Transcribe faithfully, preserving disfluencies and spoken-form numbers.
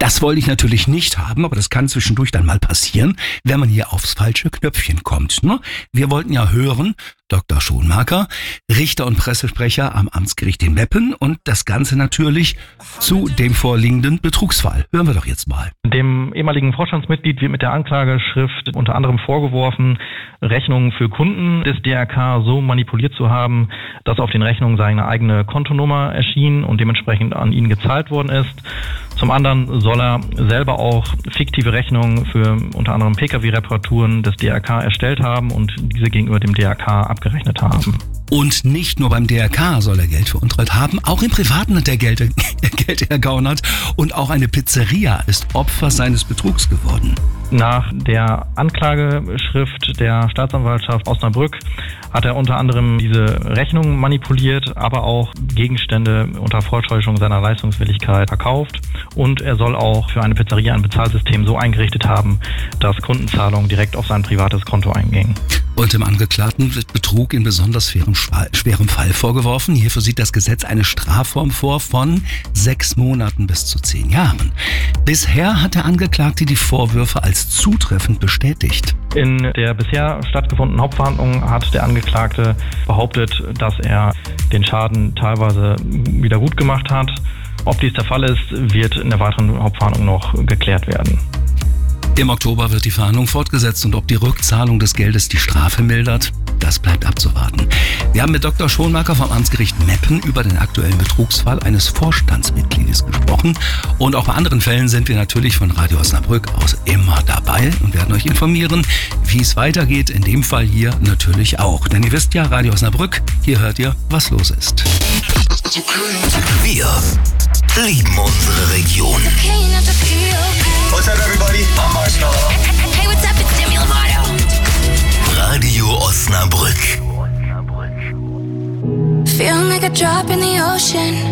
Das wollte ich natürlich nicht haben, aber das kann zwischendurch dann mal passieren, wenn man hier aufs falsche Knöpfchen kommt. Ne? Wir wollten ja hören, Doktor Schoonmaker, Richter und Pressesprecher am Amtsgericht in Meppen und das Ganze natürlich zu dem vorliegenden Betrugsfall. Hören wir doch jetzt mal. Dem ehemaligen Vorstandsmitglied wird mit der Anklageschrift unter anderem vorgeworfen, Rechnungen für Kunden des D R K so manipuliert zu haben, dass auf den Rechnungen seine eigene Kontonummer erschien und dementsprechend an ihn gezahlt worden ist. Zum anderen soll er selber auch fiktive Rechnungen für unter anderem P K W-Reparaturen des D R K erstellt haben und diese gegenüber dem D R K abgerechnet haben. Und nicht nur beim D R K soll er Geld veruntreut haben, auch im Privaten hat er Geld, Geld ergaunert und auch eine Pizzeria ist Opfer seines Betrugs geworden. Nach der Anklageschrift der Staatsanwaltschaft Osnabrück hat er unter anderem diese Rechnungen manipuliert, aber auch Gegenstände unter Vortäuschung seiner Leistungswilligkeit verkauft und er soll auch für eine Pizzeria ein Bezahlsystem so eingerichtet haben, dass Kundenzahlungen direkt auf sein privates Konto eingingen. Und dem Angeklagten wird Betrug in besonders schwerem, schwerem Fall vorgeworfen. Hierfür sieht das Gesetz eine Strafform vor von sechs Monaten bis zu zehn Jahren. Bisher hat der Angeklagte die Vorwürfe als zutreffend bestätigt. In der bisher stattgefundenen Hauptverhandlung hat der Angeklagte behauptet, dass er den Schaden teilweise wieder gut gemacht hat. Ob dies der Fall ist, wird in der weiteren Hauptverhandlung noch geklärt werden. Im Oktober wird die Verhandlung fortgesetzt und ob die Rückzahlung des Geldes die Strafe mildert, das bleibt abzuwarten. Wir haben mit Doktor Schoonmaker vom Amtsgericht Meppen über den aktuellen Betrugsfall eines Vorstandsmitgliedes gesprochen. Und auch bei anderen Fällen sind wir natürlich von Radio Osnabrück aus immer dabei und werden euch informieren, wie es weitergeht. In dem Fall hier natürlich auch. Denn ihr wisst ja, Radio Osnabrück, hier hört ihr, was los ist. Wir lieben unsere Region. What's up, everybody? I'm Marshall. Hey, what's up? It's Demi Lovato. Radio Osnabrück. Feeling like a drop in the ocean.